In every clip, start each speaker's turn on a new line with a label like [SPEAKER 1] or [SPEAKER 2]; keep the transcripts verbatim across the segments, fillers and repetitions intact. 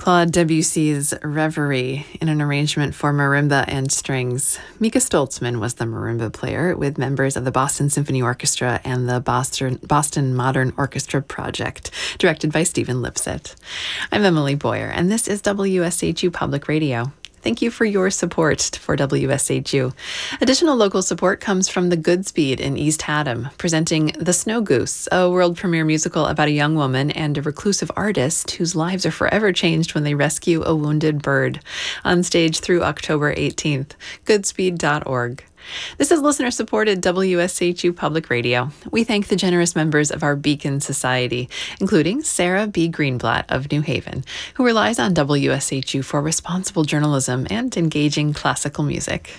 [SPEAKER 1] Claude Debussy's Reverie in an arrangement for marimba and strings. Mika Stoltzman was the marimba player with members of the Boston Symphony Orchestra and the Boston, Boston Modern Orchestra Project, directed by Stephen Lipset. I'm Emily Boyer, and this is W S H U Public Radio. Thank you for your support for W S H U. Additional local support comes from the Goodspeed in East Haddam, presenting The Snow Goose, a world premiere musical about a young woman and a reclusive artist whose lives are forever changed when they rescue a wounded bird. On stage through October eighteenth. goodspeed dot org. This is listener-supported W S H U Public Radio. We thank the generous members of our Beacon Society, including Sarah B. Greenblatt of New Haven, who relies on W S H U for responsible journalism and engaging classical music.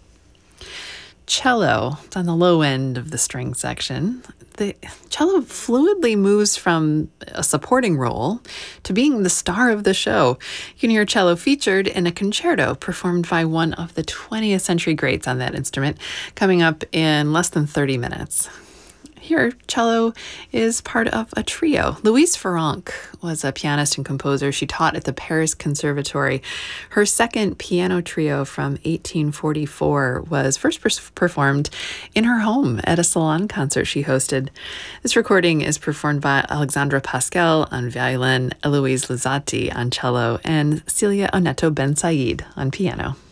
[SPEAKER 1] Cello, it's on the low end of the string section. The cello fluidly moves from a supporting role to being the star of the show. You can hear cello featured in a concerto performed by one of the twentieth century greats on that instrument, coming up in less than thirty minutes. Here, cello is part of a trio. Louise Farrenc was a pianist and composer. She taught at the Paris Conservatory. Her second piano trio from eighteen forty-four was first per- performed in her home at a salon concert she hosted. This recording is performed by Alexandra Pascal on violin, Eloise Lizzati on cello, and Celia Oneto Ben Said on piano.